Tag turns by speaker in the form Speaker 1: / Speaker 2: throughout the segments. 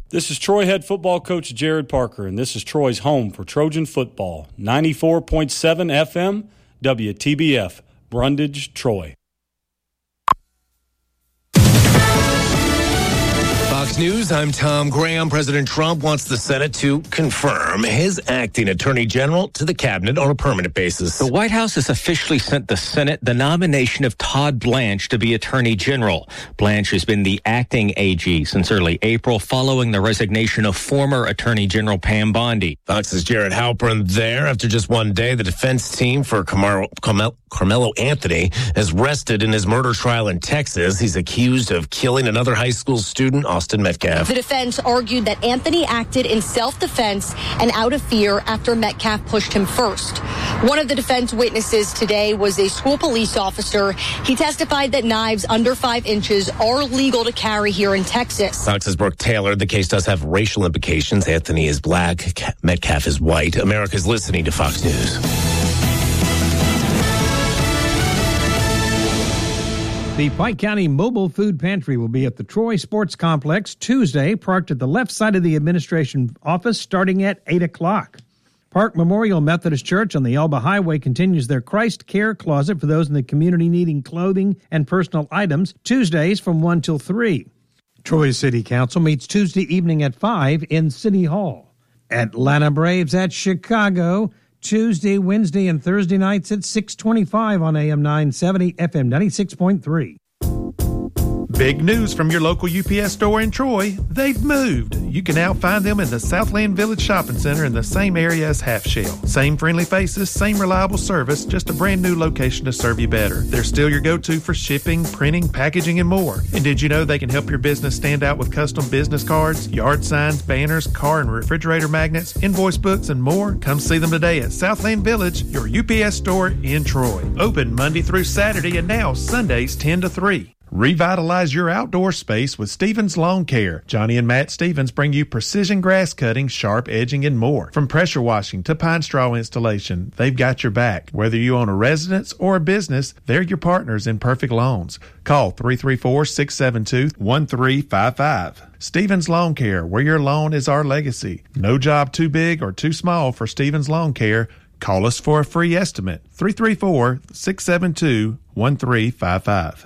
Speaker 1: This is Troy head football coach Jared Parker, and this is Troy's home for Trojan football. 94.7 FM, WTBF, Brundage, Troy.
Speaker 2: Fox News, I'm Tom Graham. President Trump wants the Senate to confirm his acting attorney general to the cabinet on a permanent basis.
Speaker 3: The White House has officially sent the Senate the nomination of Todd Blanche to be attorney general. Blanche has been the acting AG since early April following the resignation of former attorney general Pam Bondi.
Speaker 2: Fox's Jared Halpern there. After just one day, the defense team for Carmelo Anthony is rested in his murder trial in Texas. He's accused of killing another high school student, Austin Metcalf.
Speaker 4: The defense argued that Anthony acted in self-defense and out of fear after Metcalf pushed him first. One of the defense witnesses today was a school police officer. He testified that knives under 5 inches are legal to carry here in Texas.
Speaker 2: Fox's Brooke Taylor. The case does have racial implications. Anthony is black. Metcalf is white. America's listening to Fox News.
Speaker 5: The Pike County Mobile Food Pantry will be at the Troy Sports Complex Tuesday, parked at the left side of the administration office starting at 8 o'clock. Park Memorial Methodist Church on the Elba Highway continues their Christ Care Closet for those in the community needing clothing and personal items, Tuesdays from 1 till 3. Troy City Council meets Tuesday evening at 5 in City Hall. Atlanta Braves at Chicago, Tuesday, Wednesday, and Thursday nights at 6:25 on AM 970, FM 96.3.
Speaker 6: Big news from your local UPS store in Troy. They've moved. You can now find them in the Southland Village Shopping Center in the same area as Half Shell. Same friendly faces, same reliable service, just a brand new location to serve you better. They're still your go-to for shipping, printing, packaging, and more. And did you know they can help your business stand out with custom business cards, yard signs, banners, car and refrigerator magnets, invoice books, and more? Come see them today at Southland Village, your UPS store in Troy. Open Monday through Saturday and now Sundays 10 to 3. Revitalize your outdoor space with Stevens Lawn Care. Johnny and Matt Stevens bring you precision grass cutting, sharp edging, and more. From pressure washing to pine straw installation, they've got your back. Whether you own a residence or a business, they're your partners in perfect lawns. Call 334-672-1355. Stevens Lawn Care, where your lawn is our legacy. No job too big or too small for Stevens Lawn Care. Call us for a free estimate. 334-672-1355.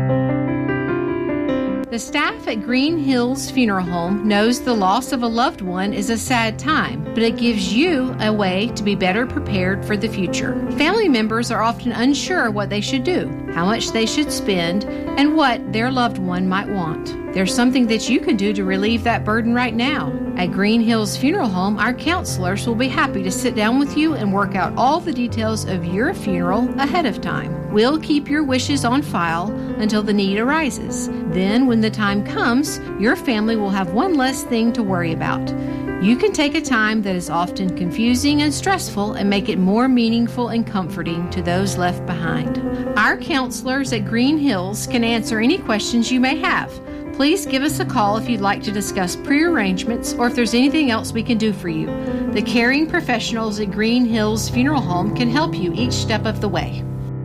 Speaker 7: The staff at Green Hills Funeral Home knows the loss of a loved one is a sad time, but it gives you a way to be better prepared for the future. Family members are often unsure what they should do, how much they should spend, and what their loved one might want. There's something that you can do to relieve that burden right now. At Green Hills Funeral Home, our counselors will be happy to sit down with you and work out all the details of your funeral ahead of time. We'll keep your wishes on file until the need arises. Then, when the time comes, your family will have one less thing to worry about. You can take a time that is often confusing and stressful and make it more meaningful and comforting to those left behind. Our counselors at Green Hills can answer any questions you may have. Please give us a call if you'd like to discuss pre-arrangements or if there's anything else we can do for you. The caring professionals at Green Hills Funeral Home can help you each step of the way.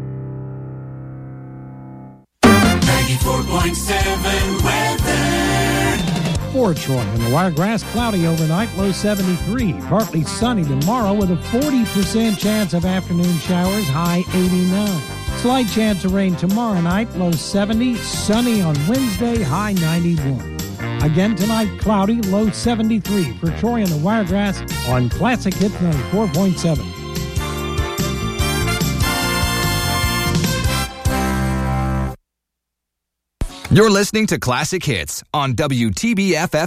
Speaker 8: 94.7 weather.
Speaker 5: For Troy and the Wiregrass, cloudy overnight, low 73. Partly sunny tomorrow with a 40% chance of afternoon showers, high 89. Slight chance of rain tomorrow night, low 70. Sunny on Wednesday, high 91. Again tonight, cloudy, low 73. For Troy and the Wiregrass on Classic Hits 94.7.
Speaker 9: You're listening to Classic Hits on WTBF